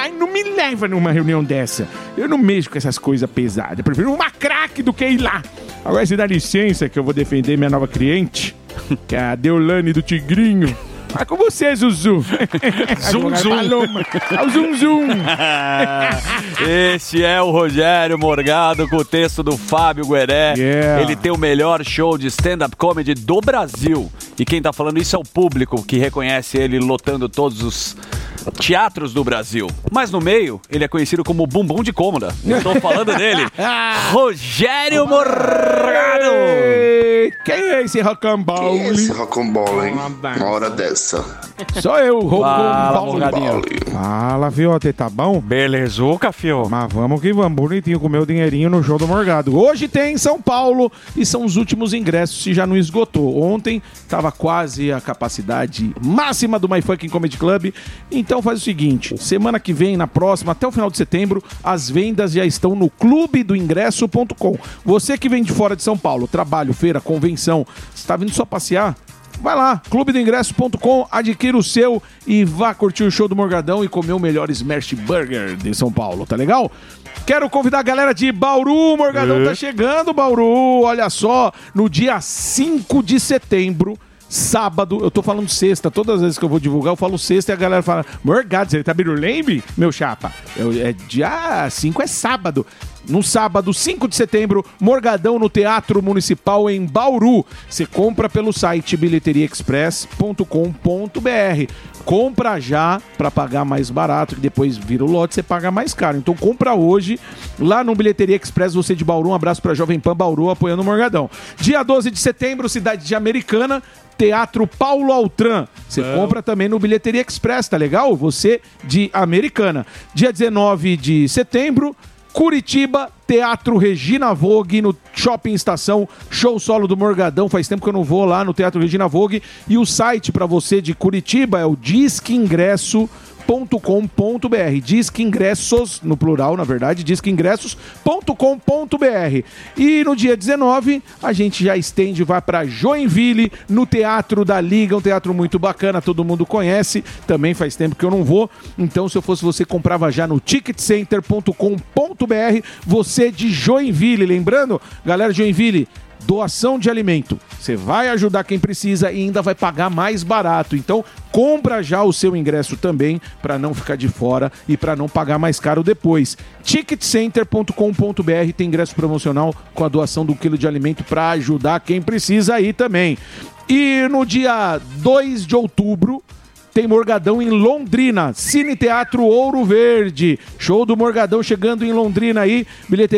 pai não me leva numa reunião dessa. Eu não mexo com essas coisas pesadas. Eu prefiro uma craque do que ir lá. Agora você dá licença que eu vou defender minha nova cliente, que é a Deolane do Tigrinho. Vai com você, Zuzu. Zum, zum. Ao zum, zum. Esse é o Rogério Morgado com o texto do Fábio Gueré. Yeah. Ele tem o melhor show de stand-up comedy do Brasil. E quem tá falando isso é o público que reconhece ele lotando todos os teatros do Brasil. Mas no meio, ele é conhecido como Bumbum de Cômoda. Eu tô falando dele. Rogério Morgado. Quem é esse rocambole? Quem é esse rocambole, hein? Uma hora dessa. Sou eu, rocambole. Fala, Fiote, tá bom? Belezuca, fio. Mas vamos que vamos, bonitinho, com o meu dinheirinho no show do Morgado. Hoje tem em São Paulo e são os últimos ingressos, se já não esgotou. Ontem tava quase a capacidade máxima do My Fucking Comedy Club. Então faz o seguinte, semana que vem, na próxima, até o final de setembro, as vendas já estão no clubedoingresso.com. Você que vem de fora de São Paulo, trabalho, feira, convenção, você tá vindo só passear? Vai lá, clubedoingresso.com, adquira o seu e vá curtir o show do Morgadão e comer o melhor Smash Burger de São Paulo, tá legal? Quero convidar a galera de Bauru, Morgadão tá chegando, Bauru, olha só, no dia 5 de setembro, sábado, eu tô falando sexta, todas as vezes que eu vou divulgar eu falo sexta e a galera fala, Morgado, você tá birulembe, meu chapa? Dia 5 é sábado. No sábado, 5 de setembro, Morgadão no Teatro Municipal em Bauru. Você compra pelo site bilheteriaexpress.com.br. Compra já para pagar mais barato, que depois vira o lote, você paga mais caro. Então compra hoje, lá no Bilheteria Express, você de Bauru. Um abraço para Jovem Pan Bauru, apoiando o Morgadão. Dia 12 de setembro, cidade de Americana, Teatro Paulo Altran. Você compra também no Bilheteria Express, tá legal? Você de Americana. Dia 19 de setembro, Curitiba, Teatro Regina Vogue, no Shopping Estação, show solo do Morgadão. Faz tempo que eu não vou lá no Teatro Regina Vogue. E o site para você de Curitiba é o disqueingresso.com.br. Disque Ingressos, no plural, na verdade, disqueingressos.com.br. E no dia 19, a gente já estende, vai para Joinville, no Teatro da Liga, um teatro muito bacana, todo mundo conhece, também faz tempo que eu não vou, então se eu fosse você, comprava já no ticketcenter.com.br, você de Joinville, lembrando, galera de Joinville, doação de alimento. Você vai ajudar quem precisa e ainda vai pagar mais barato. Então, compra já o seu ingresso também para não ficar de fora e para não pagar mais caro depois. Ticketcenter.com.br tem ingresso promocional com a doação do quilo de alimento para ajudar quem precisa aí também. E no dia 2 de outubro, tem Morgadão em Londrina, Cine Teatro Ouro Verde. Show do Morgadão chegando em Londrina aí,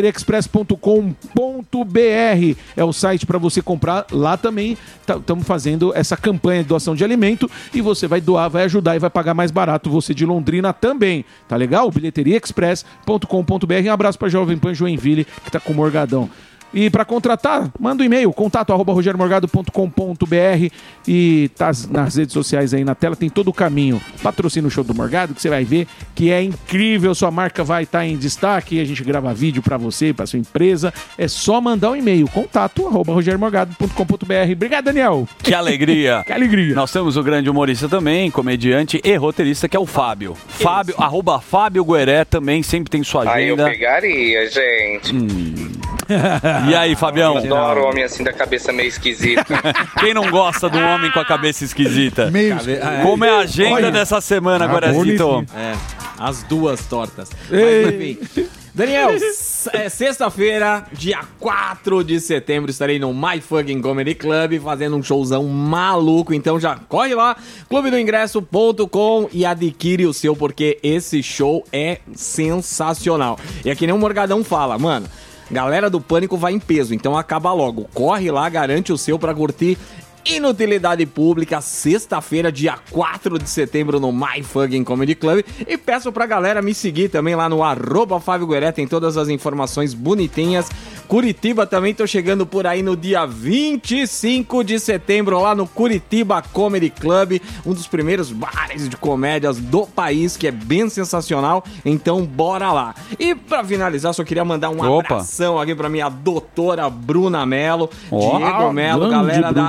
bilheteriaexpress.com.br. É o site para você comprar. Lá também estamos fazendo essa campanha de doação de alimento e você vai doar, vai ajudar e vai pagar mais barato, você de Londrina também. Tá legal? bilheteriaexpress.com.br. Um abraço para Jovem Pan Joinville, que tá com o Morgadão. E para contratar, manda um e-mail, contato@rogeriomorgado.com.br e tá nas redes sociais aí na tela, tem todo o caminho. Patrocina o show do Morgado, que você vai ver que é incrível, sua marca vai estar em destaque, a gente grava vídeo para você, para sua empresa, é só mandar um e-mail, contato@rogeriomorgado.com.br. Obrigado, Daniel. Que alegria. Que alegria. Nós temos o grande humorista também, comediante e roteirista, que é o Fábio. Fábio, @Fábio Gueré também, sempre tem sua agenda. Aí eu pegaria, gente. E aí, Fabião? Eu adoro homem assim da cabeça meio esquisita. Quem não gosta de um homem com a cabeça esquisita? Como é a agenda dessa semana, Guerazito? As duas tortas. Mas, enfim. Daniel, sexta-feira, dia 4 de setembro, estarei no My Fucking Comedy Club fazendo um showzão maluco. Então já corre lá, clubedoingresso.com e adquire o seu, porque esse show é sensacional. E aqui nem o Morgadão fala, mano, galera do Pânico vai em peso, então acaba logo. Corre lá, garante o seu pra curtir Inutilidade Pública, sexta-feira, dia 4 de setembro, no My Fucking Comedy Club. E peço pra galera me seguir também lá no @Fábio Gueré, tem todas as informações bonitinhas. Curitiba também, tô chegando por aí no dia 25 de setembro, lá no Curitiba Comedy Club, um dos primeiros bares de comédias do país, que é bem sensacional, então bora lá. E pra finalizar, só queria mandar um abração aqui pra minha doutora Bruna Mello, Diego Mello, galera da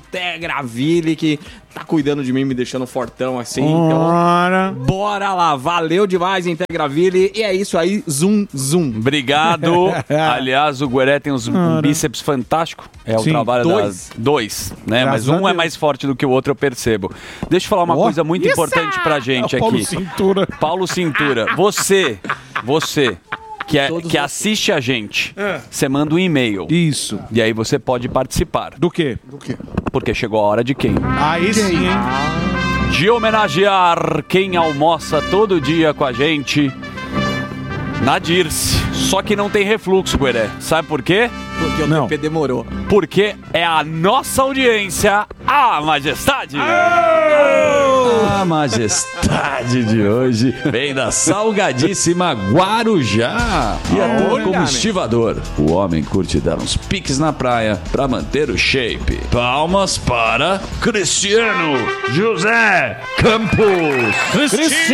Integraville, que tá cuidando de mim, me deixando fortão assim. Ora. Então, bora lá. Valeu demais, Integraville. E é isso aí, zoom, zoom. Obrigado. Aliás, o Gueré tem um bíceps fantástico. É o Sim. trabalho Dois. né? Graças Mas a um é Deus. mais forte do que o outro, eu percebo. Deixa eu falar uma coisa muito importante pra gente Paulo aqui. Cintura. Paulo Cintura, você que assiste a gente, você manda um e-mail. Isso. E aí você pode participar. Do quê? Porque chegou a hora de quem? Aí sim, hein? De homenagear quem almoça todo dia com a gente na Dirce. Só que não tem refluxo, Gueré. Sabe por quê? Porque o Não. TP demorou. Porque é a nossa audiência, a Majestade. A majestade de hoje vem da salgadíssima Guarujá e atua como estivador. O homem curte dar uns piques na praia pra manter o shape. Palmas para Cristiano José Campos.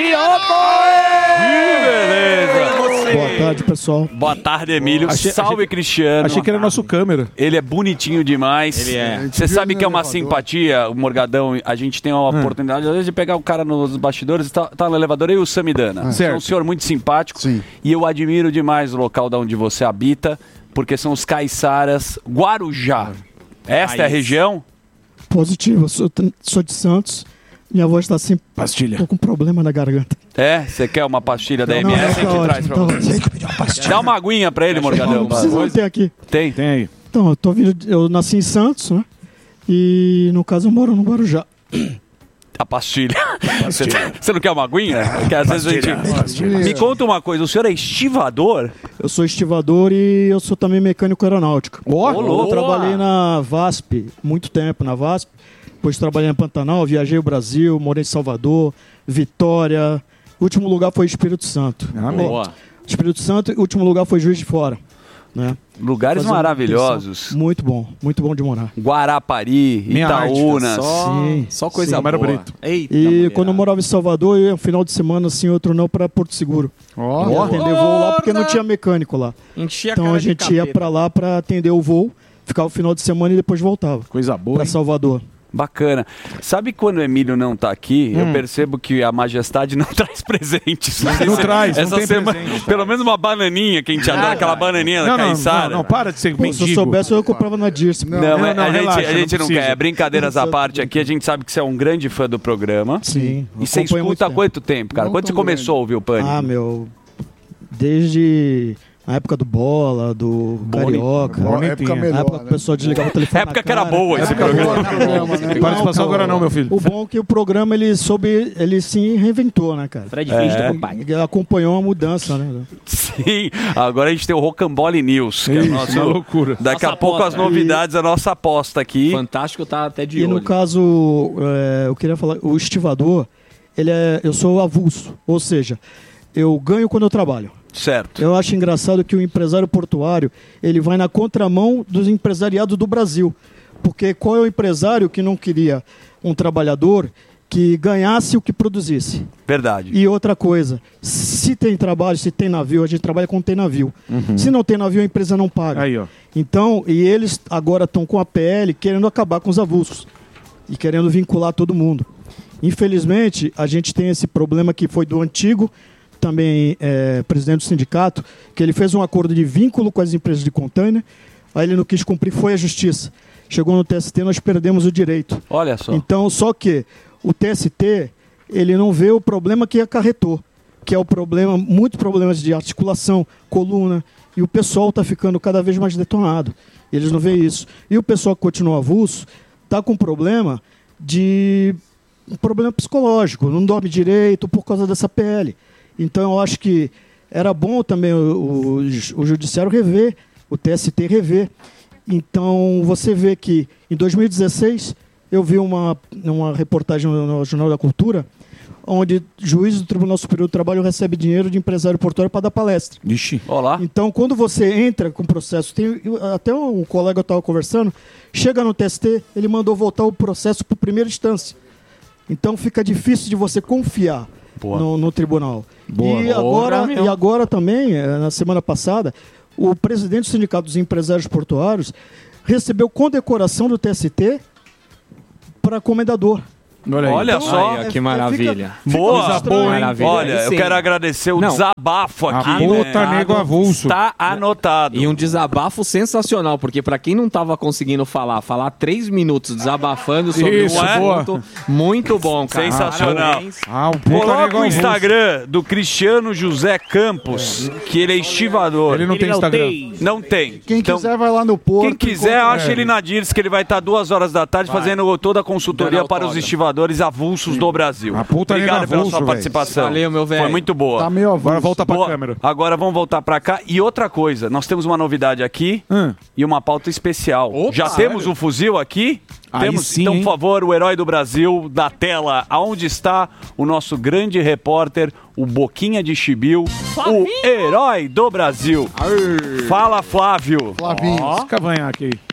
Beleza. Boa tarde, pessoal. Boa tarde, Emílio. Salve, Cristiano. Achei que era nosso câmera. Ele é bonitinho demais. Ele é. Você sabe que é uma simpatia, o Morgadão. A gente tem uma oportunidade, às vezes, de pegar o cara nos bastidores, tá no elevador, e o Samidana. É Certo. um senhor muito simpático. E eu admiro demais o local de onde você habita, porque são os caiçaras Guarujá. Esta é a região? Positivo, eu sou de Santos. Minha voz tá assim, Pastilha. tô com problema na garganta. É? Você quer uma pastilha da Não, MS? tá A gente traz pra ótimo, você. tá ótimo. Dá uma aguinha pra ele, Morgadão. Não precisa ter aqui. Tem? Tem aí. Então, eu nasci em Santos, né? E, no caso, eu moro no Guarujá. A pastilha. Você não quer uma aguinha? Porque às vezes a gente... Me conta uma coisa, o senhor é estivador? Eu sou estivador e eu sou também mecânico aeronáutico. louco. Eu trabalhei na VASP, muito tempo na VASP. Depois trabalhei em Pantanal, viajei o Brasil, morei em Salvador, Vitória. O último lugar foi Espírito Santo. Boa. Espírito Santo, e o último lugar foi Juiz de Fora. Né? Lugares Fazer uma maravilhosos. manutenção. Muito bom de morar. Guarapari, Itaúnas. Sim, Só coisa sim. boa. Brito. Eita, E mulher. quando eu morava em Salvador, eu ia um final de semana, assim, outro não, para Porto Seguro. Ia atender voo lá, porque não tinha mecânico lá. Enchia a Então cara a de gente ia capeta. para lá para atender o voo, ficava o final de semana e depois voltava Coisa boa, para hein? Salvador. Bacana. Sabe quando o Emílio não tá aqui, eu percebo que a Majestade não traz presentes. Não traz, não Essa tem semana, presente. pelo menos uma bananinha que a gente adora, aquela bananinha da Não, caiçara. não, para de ser Pô, se eu mendigo. soubesse, eu comprava na Dirce. Não, Não, a relaxa, gente não não quer. precisa. Brincadeiras à parte aqui, a gente sabe que você é um grande fã do programa. Sim. E você acompanho muito escuta há tempo. quanto tempo, cara? Quando você começou a ouvir o Pânico? Ah, meu. Desde a época do Bola, do Carioca. Boni época tinha. Na melhor, época que o pessoal desligava o telefone. época na que era cara. boa esse programa. Participação agora não, meu filho. O bom é que o programa ele se reinventou, né, cara? Fred Finch do papai. Ele acompanhou a mudança, né? Sim, agora a gente tem o Rocambole News, que é o Isso, nosso... uma loucura. Daqui a Nossa pouco aposta. as novidades, a nossa aposta aqui. Fantástico tá até de E olho. no caso, eu queria falar, o estivador, eu sou avulso, ou seja, eu ganho quando eu trabalho. Certo. Eu acho engraçado que o empresário portuário, ele vai na contramão dos empresariados do Brasil. Porque qual é o empresário que não queria um trabalhador que ganhasse o que produzisse? Verdade. E outra coisa, se tem trabalho, se tem navio, a gente trabalha quando tem navio. Se não tem navio, a empresa não paga. Aí, ó. Então, e eles agora estão com a PL querendo acabar com os avulsos e querendo vincular todo mundo. Infelizmente, a gente tem esse problema que foi do antigo, também presidente do sindicato, que ele fez um acordo de vínculo com as empresas de container, aí ele não quis cumprir, foi à justiça. Chegou no TST, nós perdemos o direito. Olha só. Então, só que o TST, ele não vê o problema que acarretou, que é o problema, muitos problemas de articulação, coluna, e o pessoal está ficando cada vez mais detonado. Eles não veem isso. E o pessoal que continua avulso está com problema um problema psicológico, não dorme direito por causa dessa PL. Então, eu acho que era bom também o Judiciário rever, o TST rever. Então, você vê que em 2016, eu vi uma reportagem no Jornal da Cultura, onde juiz do Tribunal Superior do Trabalho recebe dinheiro de empresário portuário para dar palestra. Ixi. Olá. Então, quando você entra com o processo, até um colega estava conversando, chega no TST, ele mandou voltar o processo para a primeira instância. Então, fica difícil de você confiar no tribunal. Boa. E agora também, na semana passada, o presidente do Sindicato dos Empresários Portuários recebeu condecoração do TST para comendador. Olha só. Ai, que maravilha. Boa, boa, maravilha. Olha, eu quero agradecer o desabafo aqui. Puta nego avulso. Tá anotado. E um desabafo sensacional, porque pra quem não tava conseguindo falar 3 minutos desabafando sobre Isso, um assunto, muito bom, cara. Sensacional. Parabéns. Coloca o Instagram do Cristiano José Campos, que ele é estivador. Ele não tem Instagram. Não tem. Quem quiser vai lá no Porto. Quem quiser, acha ele na Dirs, que ele vai estar 2 horas da tarde fazendo toda a consultoria para os estivadores avulsos do Brasil. Obrigado pela sua participação. Valeu, meu velho. Foi muito boa. Tá meio avulso. Agora volta pra câmera. Agora vamos voltar pra cá. E outra coisa, nós temos uma novidade aqui e uma pauta especial. Já temos o fuzil aqui? Temos, sim, então, hein? por favor, o herói do Brasil, da tela, aonde está o nosso grande repórter, o Boquinha de Chibiu, o herói do Brasil. Fala, Flávio. Flavinho. Cavanhaque aí.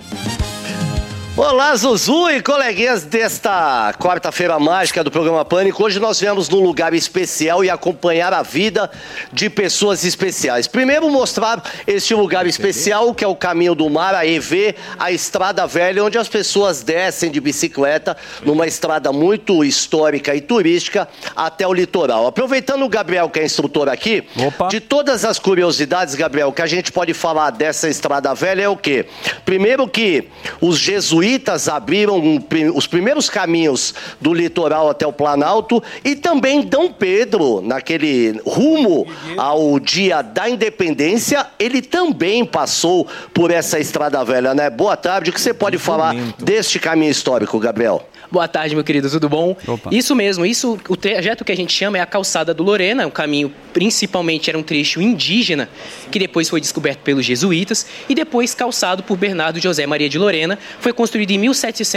Olá, Zuzu e coleguinhas desta quarta-feira mágica do programa Pânico. Hoje nós viemos num lugar especial e acompanhar a vida de pessoas especiais. Primeiro mostrar este lugar especial, que é o Caminho do Mar, a EV, a Estrada Velha, onde as pessoas descem de bicicleta numa estrada muito histórica e turística até o litoral. Aproveitando o Gabriel, que é instrutor aqui, de todas as curiosidades, Gabriel, que a gente pode falar dessa Estrada Velha é o quê? Primeiro que os jesuítas abriram os primeiros caminhos do litoral até o Planalto e também Dom Pedro, naquele rumo ao dia da independência, ele também passou por essa Estrada Velha, né? Boa tarde, o que você pode falar deste caminho histórico, Gabriel? Boa tarde, meu querido, tudo bom? Isso mesmo, o trajeto que a gente chama é a Calçada do Lorena, um caminho principalmente era um trecho indígena, que depois foi descoberto pelos jesuítas e depois calçado por Bernardo José Maria de Lorena, foi construído em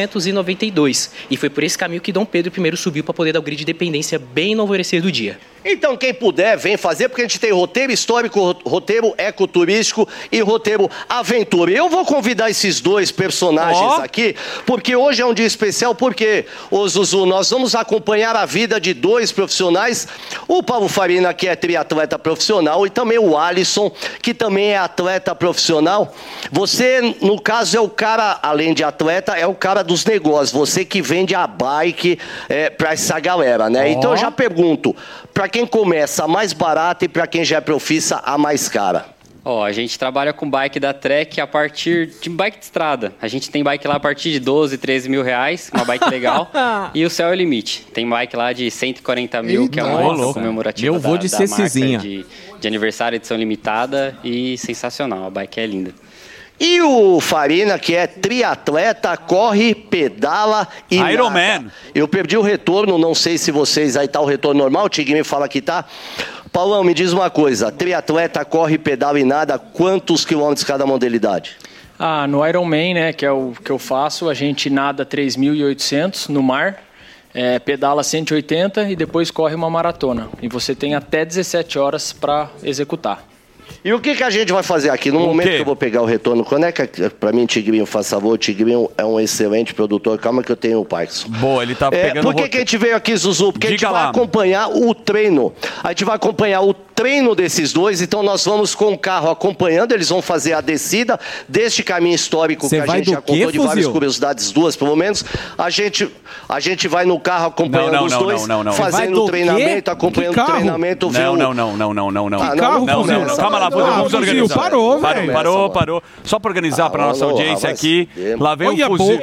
1792 e foi por esse caminho que Dom Pedro I subiu para poder dar o grito de independência bem no alvorecer do dia. Então, quem puder, vem fazer, porque a gente tem roteiro histórico, roteiro ecoturístico e roteiro aventura. Eu vou convidar esses dois personagens aqui, porque hoje é um dia especial, porque, ô Zuzu, nós vamos acompanhar a vida de dois profissionais, o Paulo Farina, que é triatleta profissional, e também o Alisson, que também é atleta profissional. Você, no caso, é o cara, além de atleta, é o cara dos negócios, você que vende a bike para essa galera, né? Então eu já pergunto, para quem começa a mais barata e para quem já é profissa a mais cara? A gente trabalha com bike da Trek a partir de bike de estrada. A gente tem bike lá a partir de 12, 13 mil reais, uma bike legal. E o céu é o limite. Tem bike lá de 140 mil, que é uma comemorativa Eu vou de da Cecizinha. marca de aniversário, edição limitada e sensacional. A bike é linda. E o Farina, que é triatleta, corre, pedala e Ironman. Eu perdi o retorno, não sei se vocês... Aí tá o retorno normal, o Tigre me fala que tá. Paulão, me diz uma coisa, triatleta, corre, pedala e nada, quantos quilômetros cada modalidade? No Ironman, né, que é o que eu faço, a gente nada 3.800 no mar, pedala 180 e depois corre uma maratona. E você tem até 17 horas para executar. E o que a gente vai fazer aqui? No momento que eu vou pegar o retorno, quando é que, pra mim, Tigrinho, faz favor, o Tigrinho é um excelente produtor, calma que eu tenho o Parkinson. Boa, ele tá pegando... Por que a gente veio aqui, Zuzu? Porque Diga a gente vai acompanhar o treino. A gente vai acompanhar o treino desses dois, então nós vamos com o carro acompanhando, eles vão fazer a descida deste caminho histórico que a gente já contou de várias curiosidades, duas pelo menos. A gente vai no carro acompanhando os dois, fazendo o treinamento, acompanhando o treinamento. Não. Calma lá, vamos organizar. Parou. Só para organizar para nossa audiência aqui. Lá vem o fuzil.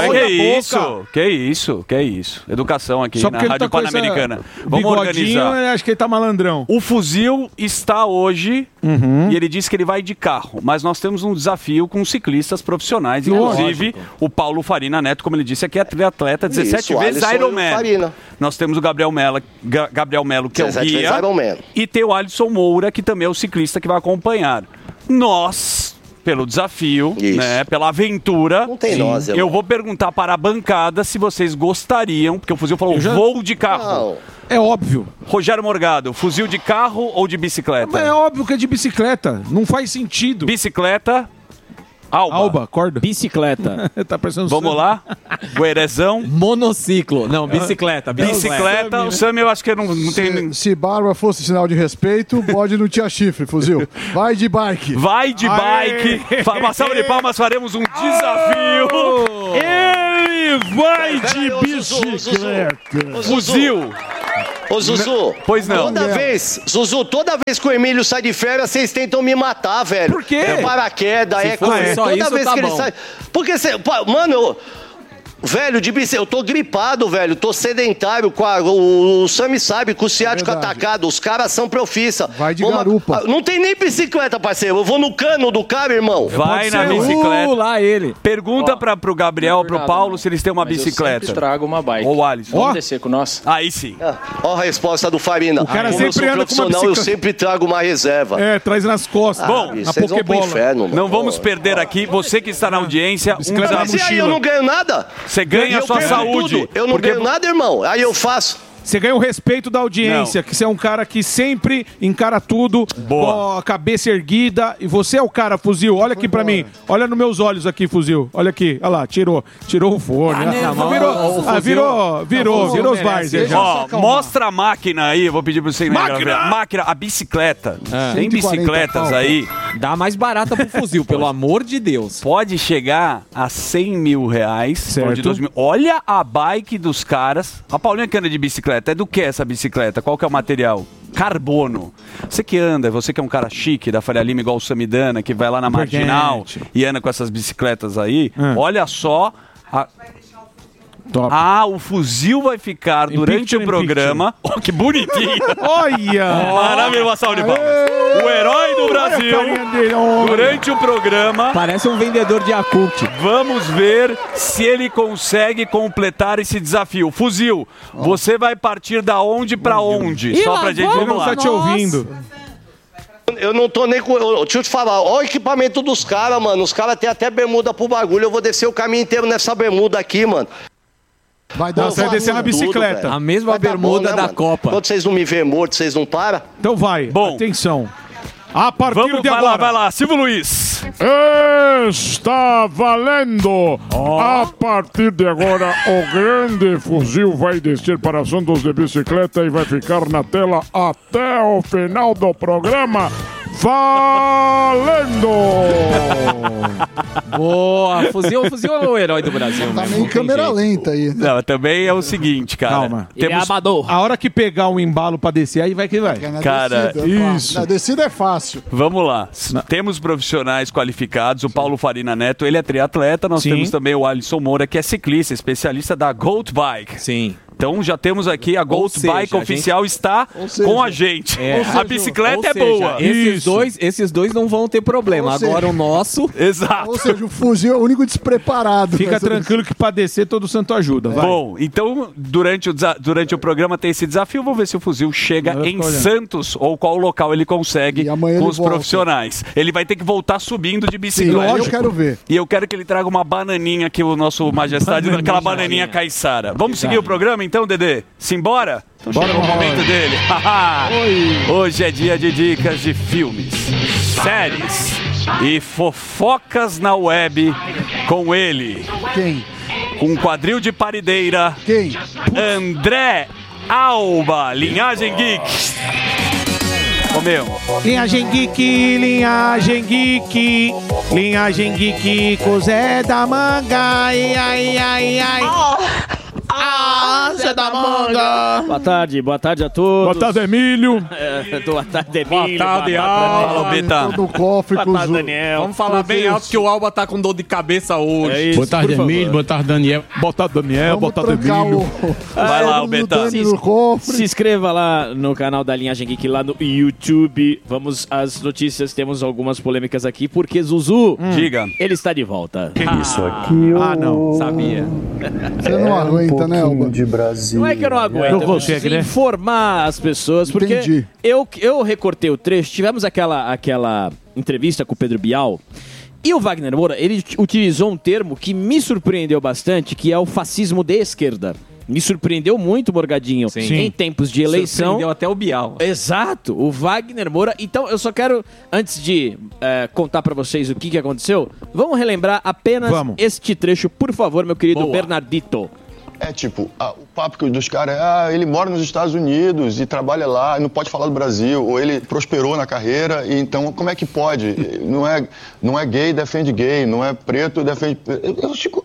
Que isso? Educação aqui na Rádio Pan-Americana. Vamos organizar. Acho que ele tá malandrão. O fuzil está hoje e ele disse que ele vai de carro, mas nós temos um desafio com ciclistas profissionais, inclusive o Paulo Farina Neto, como ele disse, aqui é triatleta, 17 vezes Ironman. Nós temos o Gabriel Melo, que é o guia, e tem o Alisson Moura, que também é o ciclista que vai acompanhar. Nós, pelo desafio, né, pela aventura, eu vou perguntar para a bancada se vocês gostariam, porque o fuzil falou, vou de carro. É óbvio. Rogério Morgado, fuzil de carro ou de bicicleta? É óbvio que é de bicicleta. Não faz sentido. Bicicleta. Alba, acorda. Bicicleta. Tá parecendo Vamos lá? Guerezão. Monociclo. Não, bicicleta. Bicicleta. O Sam, eu acho que não tem... Se barba fosse sinal de respeito, bode não tinha chifre, fuzil. Vai de bike. Vai de bike. Uma salva de palmas, faremos um desafio. Ele Ele vai de bicicleta. Fuzil. Ô, Zuzu. Pois não. Toda vez que o Emílio sai de férias, vocês tentam me matar, velho. Por quê? É paraquedas, toda vez que ele sai... Porque, mano, velho, de bicicleta, eu tô gripado, velho, tô sedentário, o Sami sabe, com o ciático atacado, os caras são profissa. Vai de garupa. Não tem nem bicicleta, parceiro, eu vou no cano do cara, irmão. Vai na bicicleta. Lá ele. Pergunta pro Gabriel, pro Paulo, se eles têm uma bicicleta. Eu sempre trago uma bike. Ou o Alisson. Vamos descer com nós. Aí sim. Ó a resposta do Farina. O cara Como eu sou sempre anda com uma profissional, eu bicicleta. sempre trago uma reserva. É, traz nas costas. Bom, na vocês vão pro Pokébola. inferno, mano. Não vamos perder aqui. Você que está na audiência, Mas e aí, eu não ganho nada? Você ganha a sua perco saúde. tudo. Eu não ganho nada, irmão. Aí eu faço. Você ganha o respeito da audiência, que você é um cara que sempre encara tudo com a cabeça erguida. E você é o cara, Fuzil. Olha aqui pra mim. Olha nos meus olhos aqui, Fuzil. Olha aqui. Olha lá, tirou o fone. Virou os Várzea. Mostra a máquina aí, eu vou pedir pra você. Máquina, a bicicleta. Tem bicicletas aí. Dá mais barata pro fuzil, pelo amor de Deus. Pode chegar a 100 mil reais. Certo. De 2 mil. Olha a bike dos caras. A Paulinha que anda de bicicleta. É do que essa bicicleta? Qual que é o material? Carbono. Você que anda, você que é um cara chique da Faria Lima, igual o Samidana, que vai lá na Marginal e anda com essas bicicletas aí, olha só... Top. O fuzil vai ficar durante o programa. Oh, que bonitinho! Olha! Maravilha, uma salva de palmas. O herói do Brasil, durante o programa. Parece um vendedor de Yakult. Vamos ver se ele consegue completar esse desafio. Fuzil, você vai partir da onde pra onde? Só pra gente Ele não tá te ouvindo. Eu não tô nem com... Deixa eu te falar, olha o equipamento dos caras, mano. Os caras têm até bermuda pro bagulho. Eu vou descer o caminho inteiro nessa bermuda aqui, mano. Vai dar Você vai descer na bicicleta. Tudo, a mesma bermuda né, da mano? Copa. Quando vocês não me veem morto, vocês não param? Então vai. Bom. Atenção. A partir de agora. Vai lá, Silvio Luiz. Está valendo! A partir de agora, o grande fuzil vai descer para Santos de bicicleta e vai ficar na tela até o final do programa. Valendo! Boa! Fuzil é o herói do Brasil. Tá meio câmera lenta aí. Não, também é o seguinte, cara. Calma. Ele é amador. A hora que pegar um embalo pra descer, aí vai que vai. Cara, isso. Na descida é fácil. Vamos lá. Temos profissionais qualificados. O Paulo Farina Neto, ele é triatleta. Nós temos também o Alisson Moura, que é ciclista, especialista da Goat Bike. Sim. Então já temos aqui a Goat Bike oficial está com a gente. A bicicleta é boa. Esses dois não vão ter problema. Agora o nosso... Exato. Ou seja, o fuzil é o único despreparado. Fica tranquilo que pra descer todo santo ajuda. Vai. Bom, então durante o programa tem esse desafio. Vamos ver se o fuzil chega em Santos ou qual local ele consegue com os profissionais. Ele vai ter que voltar subindo de bicicleta. Sim, eu quero ver. E eu quero que ele traga uma bananinha que o nosso majestade, aquela bananinha caiçara. Vamos seguir o programa então, Dedê? Simbora? Então chegou o momento dele. Hoje é dia de dicas de filmes, séries e fofocas na web com ele. Quem? Com um quadril de parideira. Quem? André Alba, Linhagem Geek. Ô meu. Linhagem Geek, Linhagem Geek, Linhagem Geek, com Zé da Manga, ai, ai, ai, ai. Zé da Manga. Boa tarde a todos. Boa tarde, Emílio. Boa tarde, Emílio. Boa tarde, Alba. Todo cofre Boa tarde, Daniel. Vamos falar bem alto que o Alba tá com dor de cabeça hoje. É isso, Boa tarde, Emílio. Boa tarde, Daniel. Boa tarde, Daniel. Boa tarde, Emílio. Vai lá, Albeta. Se inscreva lá no canal da Linhagem Geek, lá no YouTube. Vamos às notícias, temos algumas polêmicas aqui, porque Zuzu, diga, ele está de volta. Isso aqui, não, sabia. Você não aguenta, né, Alba? De Brasil. Não é que eu não aguento, eu preciso informar as pessoas, porque eu recortei o trecho, tivemos aquela entrevista com o Pedro Bial, e o Wagner Moura, ele utilizou um termo que me surpreendeu bastante, que é o fascismo de esquerda. Me surpreendeu muito, Morgadinho, em tempos de eleição. Surpreendeu até o Bial. Exato, o Wagner Moura. Então, eu só quero, antes de contar pra vocês o que aconteceu, vamos relembrar apenas este trecho, por favor, meu querido Bernardito. É tipo, o papo dos caras é, ele mora nos Estados Unidos e trabalha lá, não pode falar do Brasil, ou ele prosperou na carreira, e então como é que pode? Não é gay, defende gay, não é preto, defende... Eu fico...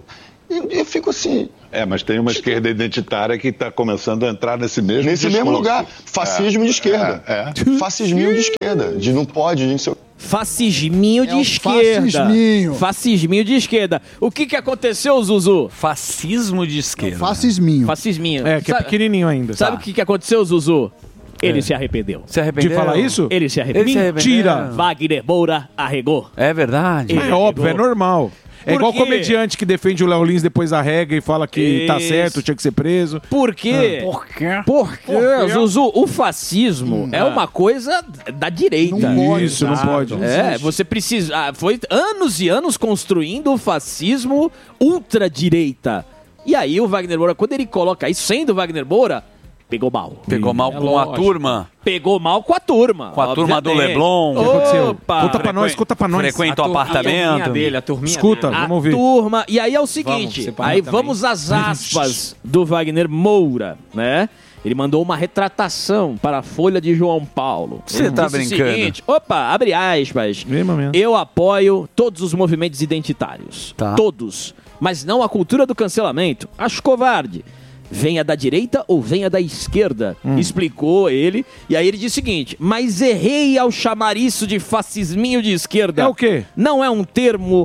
Eu fico assim... Mas tem uma esquerda identitária que está começando a entrar nesse mesmo mesmo lugar. Fascismo de esquerda. Fascisminho de esquerda. De não pode, de não sei o... Fascisminho de esquerda. Fascisminho de esquerda. O que aconteceu, Zuzu? Fascismo de esquerda. Fascisminho. Fascisminho. Que é pequenininho ainda. Sabe o que aconteceu, Zuzu? Ele se arrependeu. Se arrependeu? De falar isso? Ele se arrependeu. Mentira! Wagner Moura arregou. É verdade. É óbvio, é normal. É igual comediante que defende o Léo Lins, depois arrega e fala que tá certo, tinha que ser preso. Por quê? Porque, Zuzu, o fascismo é uma coisa da direita. Não pode, isso, não pode. Você precisa... foi anos e anos construindo o fascismo ultradireita. E aí o Wagner Moura, quando ele coloca isso, sendo o Wagner Moura, pegou mal. Pegou mal com a turma. Pegou mal com a turma. Com a turma do Leblon. O que aconteceu? Conta pra nós. Frequenta o apartamento. Escuta, vamos ouvir. A turma. E aí é o seguinte, vamos às aspas do Wagner Moura, né? Ele mandou uma retratação para a Folha de João Paulo. Você tá brincando? Seguinte, abre aspas. Eu apoio todos os movimentos identitários. Todos. Mas não a cultura do cancelamento. Acho covarde. Venha da direita ou venha da esquerda, explicou ele. E aí ele disse o seguinte, mas errei ao chamar isso de fascisminho de esquerda. É o quê? Não é um termo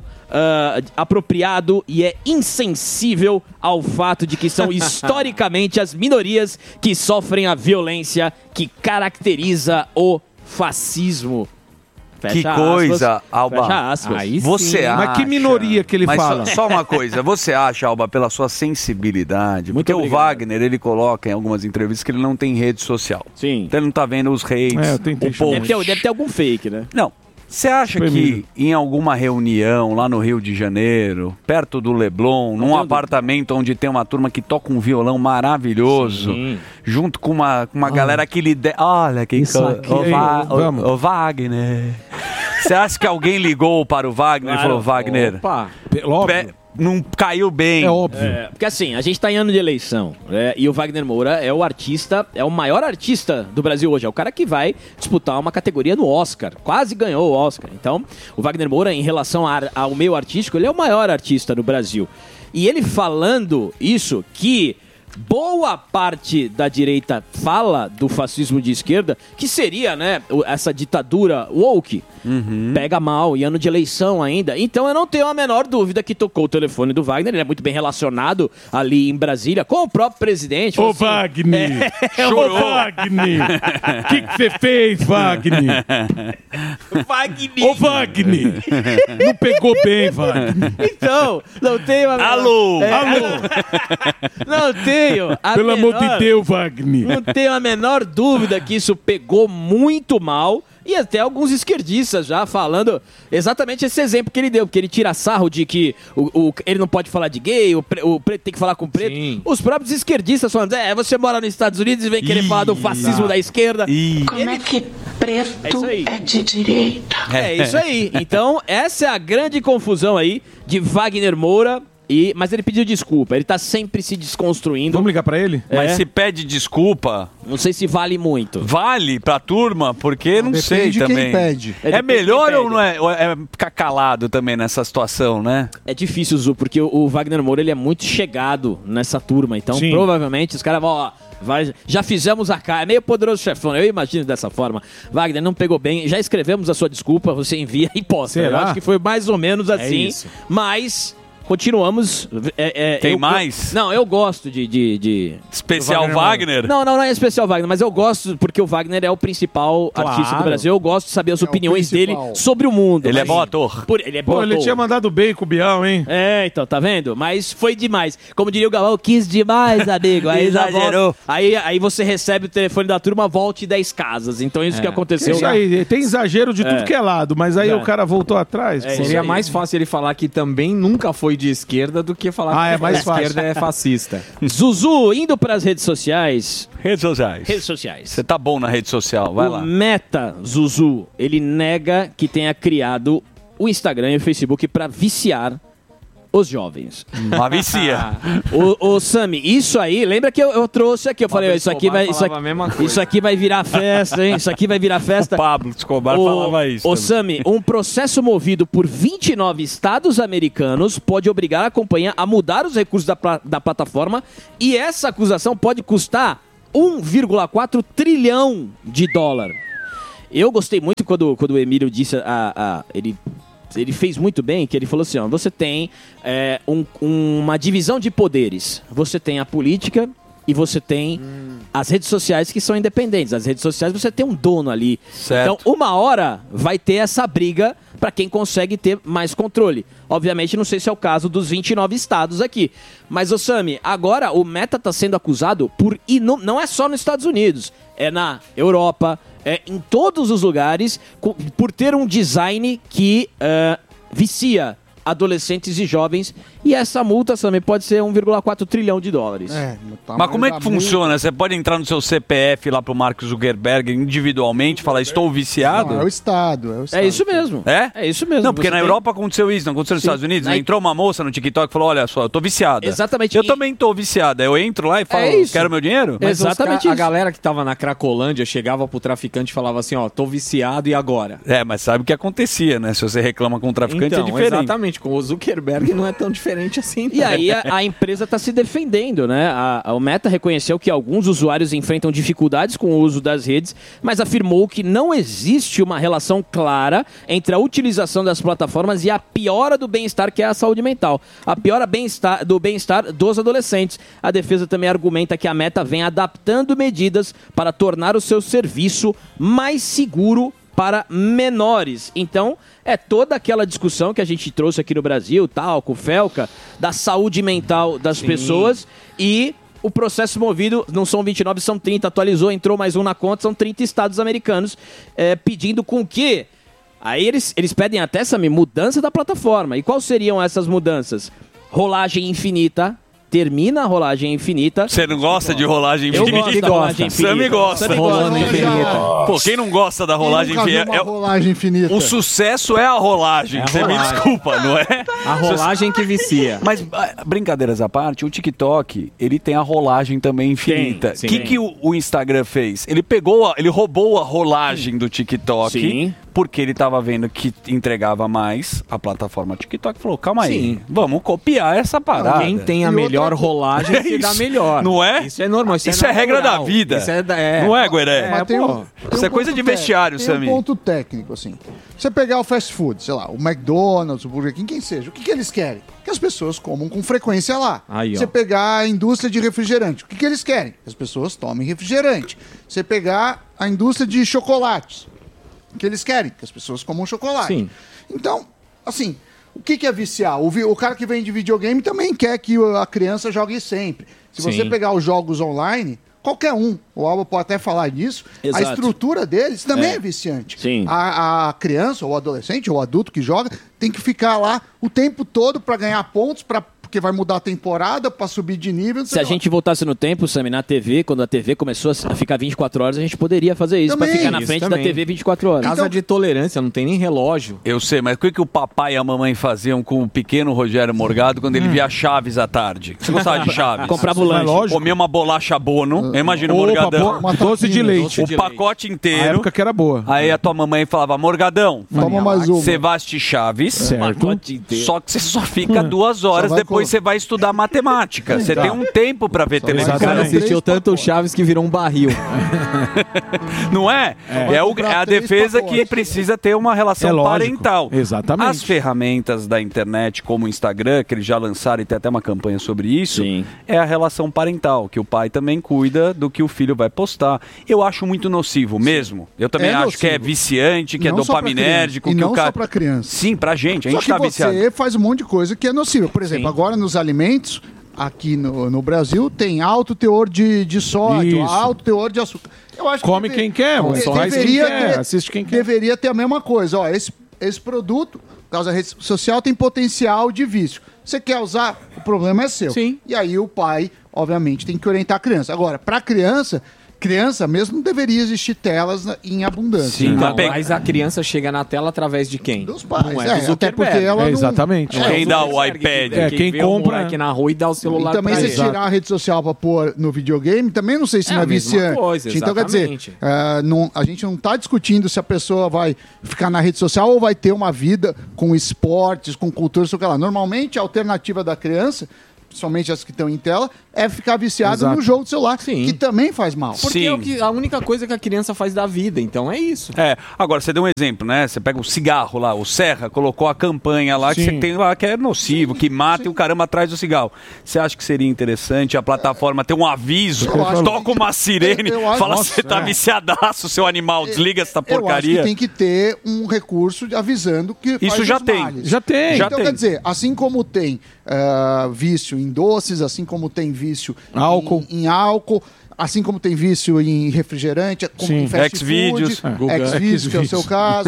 apropriado e é insensível ao fato de que são historicamente as minorias que sofrem a violência que caracteriza o fascismo. Que coisa, Alba. Fecha aspas. Você acha... Mas que minoria que ele fala? Só uma coisa, você acha, Alba, pela sua sensibilidade, porque o Wagner, ele coloca em algumas entrevistas que ele não tem rede social. Sim. Então ele não tá vendo os hates, o post. Deve ter algum fake, né? Não. Você acha que em alguma reunião lá no Rio de Janeiro, perto do Leblon, num apartamento onde tem uma turma que toca um violão maravilhoso, junto com uma galera que lhe... Olha, quem... O Wagner. Você acha que alguém ligou para o Wagner e falou, Wagner... Não caiu bem. É óbvio. Porque assim, a gente tá em ano de eleição, e o Wagner Moura é o artista, é o maior artista do Brasil hoje. É o cara que vai disputar uma categoria no Oscar. Quase ganhou o Oscar. Então, o Wagner Moura, em relação ao meio artístico, ele é o maior artista do Brasil. E ele falando isso, que boa parte da direita fala do fascismo de esquerda, que seria, né, essa ditadura woke, pega mal, e ano de eleição ainda. Então eu não tenho a menor dúvida que tocou o telefone do Wagner, ele é muito bem relacionado ali em Brasília com o próprio presidente. Ô Wagner! Ô Wagner! O que você fez, Wagner? Ô Wagner! Não pegou bem, Wagner. Então, não tenho a menor... Alô! Não tenho Pelo amor de Deus, Wagner. Não tenho a menor dúvida que isso pegou muito mal. E até alguns esquerdistas já falando exatamente esse exemplo que ele deu, porque ele tira sarro de que ele não pode falar de gay, o preto tem que falar com o preto. Sim. Os próprios esquerdistas falando, você mora nos Estados Unidos e vem querer falar do fascismo da esquerda. Como é que preto é de direita? É isso aí. Então, essa é a grande confusão aí de Wagner Moura. Mas ele pediu desculpa, ele tá sempre se desconstruindo. Vamos ligar pra ele? Mas se pede desculpa... Não sei se vale muito. Vale pra turma? Porque não sei também. Quem pede. É melhor ou não é? Ou é ficar calado também nessa situação, né? É difícil, Zu, porque o Wagner Moura, ele é muito chegado nessa turma. Então, provavelmente, os caras vão... já fizemos a cara, é meio Poderoso Chefão, eu imagino dessa forma. Wagner, não pegou bem, já escrevemos a sua desculpa, você envia e posta. Eu acho que foi mais ou menos assim, mas... Continuamos. Tem mais? Não, eu gosto de Especial Wagner? Não é especial Wagner, mas eu gosto porque o Wagner é o principal artista do Brasil. Eu gosto de saber as opiniões dele sobre o mundo. Ele é bom ator. Ele é bom ator. Ele tinha mandado bem com o Bial, hein? Então, tá vendo? Mas foi demais. Como diria o Galvão, quis demais, amigo. Aí exagerou. Aí você recebe o telefone da turma, volte 10 casas. Então isso que aconteceu. Isso aí, tem exagero de tudo que é lado, mas aí o cara voltou atrás. Seria mais fácil ele falar que também nunca foi de esquerda do que falar que mais a esquerda é fascista. Zuzu, indo para as redes sociais. Redes sociais. Você tá bom na rede social, vai lá. O Meta, Zuzu, ele nega que tenha criado o Instagram e o Facebook para viciar os jovens. Uma vicia. Ô, Sami, isso aí, lembra que eu trouxe aqui, eu falei, isso aqui vai virar festa, hein? Isso aqui vai virar festa. O Pablo Escobar falava isso. Ô, Sami, um processo movido por 29 estados americanos pode obrigar a companhia a mudar os recursos da plataforma e essa acusação pode custar 1,4 trilhão de dólar. Eu gostei muito quando o Emílio disse, ele fez muito bem, que ele falou assim, ó, você tem uma divisão de poderes. Você tem a política e você tem as redes sociais que são independentes. As redes sociais você tem um dono ali. Certo. Então, uma hora vai ter essa briga para quem consegue ter mais controle. Obviamente, não sei se é o caso dos 29 estados aqui. Mas, ô Sami, agora o Meta está sendo acusado e não é só nos Estados Unidos. É na Europa, em todos os lugares, por ter um design que vicia adolescentes e jovens. E essa multa também pode ser 1,4 trilhão de dólares. Mas como é que funciona? Você pode entrar no seu CPF lá pro Mark Zuckerberg individualmente e falar, estou viciado? Não, é o Estado. É isso mesmo. É isso mesmo. Não, porque na Europa aconteceu isso, não aconteceu nos Estados Unidos? Entrou uma moça no TikTok e falou, olha só, eu tô viciada. Exatamente. Eu também tô viciada. Eu entro lá e falo, quero meu dinheiro? Mas a galera que tava na Cracolândia chegava pro traficante e falava assim, ó, tô viciado e agora? Mas sabe o que acontecia, né? Se você reclama com o traficante, então, é diferente. Exatamente. Com o Zuckerberg não é tão diferente assim. E aí a empresa está se defendendo, né? O Meta reconheceu que alguns usuários enfrentam dificuldades com o uso das redes, mas afirmou que não existe uma relação clara entre a utilização das plataformas e a piora do bem-estar, que é a saúde mental. A piora do bem-estar dos adolescentes. A defesa também argumenta que a Meta vem adaptando medidas para tornar o seu serviço mais seguro para menores. Então, é toda aquela discussão que a gente trouxe aqui no Brasil, com o Felca, da saúde mental das pessoas e o processo movido, não são 29, são 30, atualizou, entrou mais um na conta, são 30 estados americanos pedindo com que... Aí eles pedem até essa mudança da plataforma. E quais seriam essas mudanças? Rolagem infinita. Termina a rolagem infinita. Você não gosta de rolagem infinita? Eu gosto da rolagem infinita. Sammy gosta. Rolagem infinita. Pô, quem não gosta da rolagem infinita? Rolagem infinita. O sucesso é a rolagem. Você me desculpa, não é? A rolagem que vicia. Mas, brincadeiras à parte, o TikTok, ele tem a rolagem também infinita. O que o Instagram fez? Ele roubou a rolagem do TikTok. Sim. Porque ele tava vendo que entregava mais a plataforma TikTok. Falou, calma aí, vamos copiar essa parada. Quem tem a melhor rolagem se dá melhor. Não é? Isso é normal. Isso é regra da vida. Isso não é, Gueré? Isso é coisa de vestiário, Tem Sammy. um ponto técnico, assim. Você pegar o fast food, sei lá, o McDonald's, o Burger King, quem seja, o que eles querem? Que as pessoas comam com frequência lá. Aí, você pegar a indústria de refrigerante, o que eles querem? Que as pessoas tomem refrigerante. Você pegar a indústria de chocolates, o que eles querem? Que as pessoas comam chocolate. Sim. Então, assim, o que é viciar? O cara que vende videogame também quer que a criança jogue sempre. Se você pegar os jogos online, qualquer um, o Alba pode até falar disso, Exato. a estrutura deles também é viciante. Sim. A criança, ou o adolescente, ou o adulto que joga, tem que ficar lá o tempo todo para ganhar pontos, porque vai mudar a temporada, para subir de nível. Se a gente voltasse no tempo, Sammy, na TV, quando a TV começou a ficar 24 horas, a gente poderia fazer isso, para ficar na frente da TV 24 horas. Casa de tolerância, não tem nem relógio. Eu sei, mas o que o papai e a mamãe faziam com o pequeno Rogério Morgado quando ele via Chaves à tarde? Você gostava de Chaves? Comprava o lanche. Comia uma bolacha Bono, imagina o Morgadão. Doce de leite. O pacote inteiro. Na época que era boa. Aí a tua mamãe falava, Morgadão, Toma mais uma. você vai assistir Chaves, Certo. só que você só fica 2 horas, depois você vai estudar matemática. Você tem um tempo pra ver televisão. O cara assistiu tanto o Chaves que virou um barril. Não é? É a defesa que precisa ter uma relação parental. Exatamente. As ferramentas da internet, como o Instagram, que eles já lançaram e tem até uma campanha sobre isso, é a relação parental, que o pai também cuida do que o filho vai postar. Eu acho muito nocivo mesmo. Eu também acho que é viciante, que não é dopaminérgico. E que não o cara... só pra criança. Sim, pra gente. A gente Só tá que viciado. você faz um monte de coisa que é nociva. Por exemplo, agora nos alimentos, aqui no Brasil, tem alto teor de sódio, Isso. alto teor de açúcar. Eu acho Come quem quer, faz quem quer, assiste quem quer. Deveria ter a mesma coisa. Ó, esse produto, por causa da rede social, tem potencial de vício. Você quer usar, o problema é seu. Sim. E aí o pai, obviamente, tem que orientar a criança. Agora, para a criança, criança mesmo não deveria existir telas em abundância. Sim, mas a criança chega na tela através de quem? Dos pais. Não é do Até porque ela não... Exatamente. Quem dá o iPad? Quem vê compra aqui na rua e dá o celular E também pra se ele. tirar a rede social pra pôr no videogame, também não sei se não é a mesma viciante. coisa, Então, quer dizer, exatamente. a gente não tá discutindo se a pessoa vai ficar na rede social ou vai ter uma vida com esportes, com cultura, sei lá. Normalmente, a alternativa da criança, principalmente as que estão em tela, é ficar viciada Exato. no jogo do celular, que também faz mal. Porque é a única coisa que a criança faz da vida, então é isso. Agora, você deu um exemplo, né? Você pega o cigarro lá, o Serra colocou a campanha lá, que Sim. você tem lá que é nocivo, que mata e o caramba atrás do cigarro. Você acha que seria interessante a plataforma ter um aviso, toca uma sirene, fala você tá viciadaço, seu animal, desliga essa Eu acho porcaria? que tem que ter um recurso avisando que faz Isso já os tem. males. Já tem. Então, Já tem. quer dizer, assim como tem vício em doces, assim como tem vício em álcool, assim como tem vício em refrigerante, como em fast Xvideos. food, Xvideos, que é o seu caso.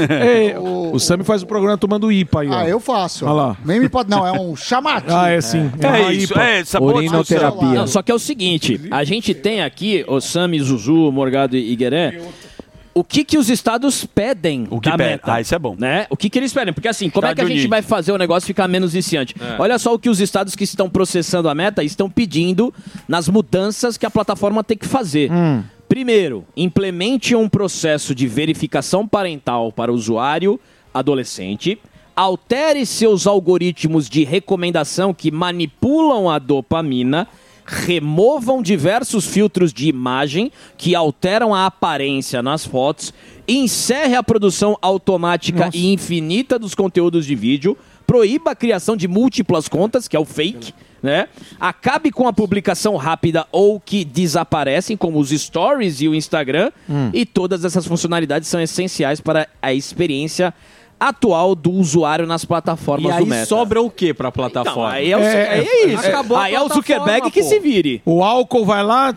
O Sami faz o programa tomando IPA aí, ó. Eu faço. Olha lá. Nem me pode, não, é um chamate. É sim. É isso, essa Urinoterapia. Não, só que é o seguinte, a gente tem aqui, o Sami, Zuzu, Morgado e Gueré, o que os estados pedem da meta? Isso é bom. Né? O que eles pedem? Porque assim, como é que a gente Unido. vai fazer o negócio ficar menos viciante? Olha só o que os estados que estão processando a meta estão pedindo nas mudanças que a plataforma tem que fazer. Primeiro, implemente um processo de verificação parental para o usuário adolescente. Altere seus algoritmos de recomendação que manipulam a dopamina. Removam diversos filtros de imagem que alteram a aparência nas fotos. Encerre a produção automática e infinita dos conteúdos de vídeo. Proíba a criação de múltiplas contas, que é o fake. Né? Acabe com a publicação rápida ou que desaparecem, como os stories e o Instagram. E todas essas funcionalidades são essenciais para a experiência atual do usuário nas plataformas E do aí Meta. sobra o que pra plataforma? Então, aí é isso. Acabou a Aí é o plataforma, Zuckerberg que pô. se vire. O álcool vai lá,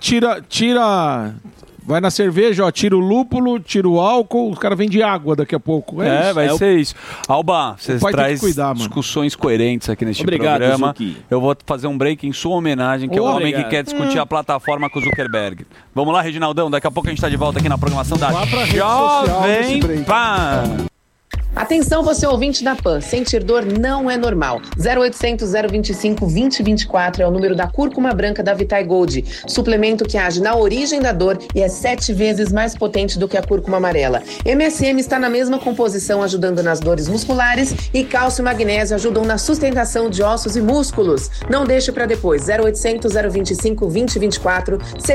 tira... Vai na cerveja, ó, tira o lúpulo, tira o álcool, os caras vendem água daqui a pouco. Isso. Vai ser isso. Alba, você pai tem que traz cuidar, mano. discussões coerentes aqui neste Obrigado, programa. Zuki. Eu vou fazer um break em sua homenagem, que é o homem Obrigado. que quer discutir a plataforma com o Zuckerberg. Vamos lá, Reginaldão, daqui a pouco a gente está de volta aqui na programação da Vá pra rede social nesse Jovem break. Pan. Atenção, você ouvinte da PAN, sentir dor não é normal. 0800 025 2024 é o número da cúrcuma branca da Vitae Gold, suplemento que age na origem da dor e é 7 vezes mais potente do que a cúrcuma amarela. MSM está na mesma composição, ajudando nas dores musculares, e cálcio e magnésio ajudam na sustentação de ossos e músculos. Não deixe para depois. 0800 025 2024,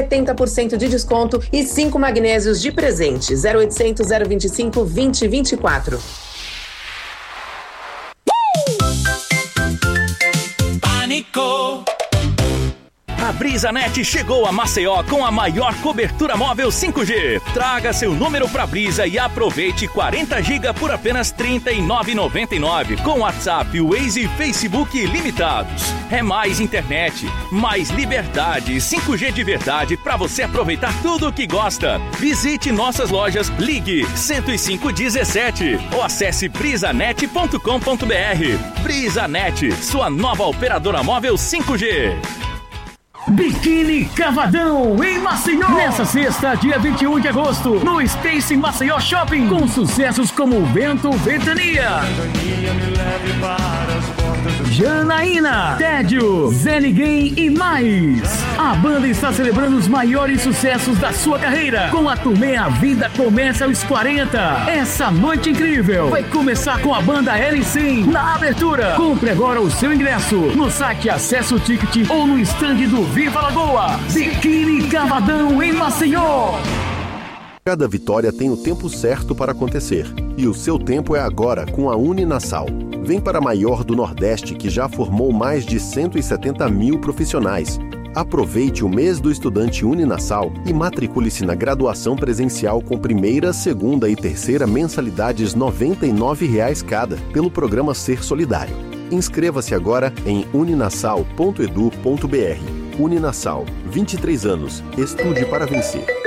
70% de desconto e 5 magnésios de presente. 0800 025 2024. Pânico. A BrisaNet chegou a Maceió com a maior cobertura móvel 5G. Traga seu número pra Brisa e aproveite 40 GB por apenas R$ 39,99 com WhatsApp, Waze e Facebook ilimitados. É mais internet, mais liberdade, 5G de verdade pra você aproveitar tudo o que gosta. Visite nossas lojas, ligue 10517 ou acesse brisanet.com.br. BrisaNet, sua nova operadora móvel 5G. Biquíni Cavadão em Maceió. Nessa sexta, dia 21 de agosto, no Space Maceió Shopping, com sucessos como Vento Ventania, Janaína, Tédio, Zé Ninguém e mais. A banda está celebrando os maiores sucessos da sua carreira com a turnê A Vida Começa aos 40. Essa noite incrível vai começar com a banda L100 na abertura. Compre agora o seu ingresso no site Acesso Ticket ou no stand do Viva Lagoa. Biquíni Cavadão em Maceió. Cada vitória tem o tempo certo para acontecer. E o seu tempo é agora com a Uninasal. Vem para a maior do Nordeste, que já formou mais de 170 mil profissionais. Aproveite o mês do estudante Uninasal e matricule-se na graduação presencial com primeira, segunda e terceira mensalidades R$ 99,00 cada, pelo programa Ser Solidário. Inscreva-se agora em uninasal.edu.br. Uninasal, 23 anos. Estude para vencer.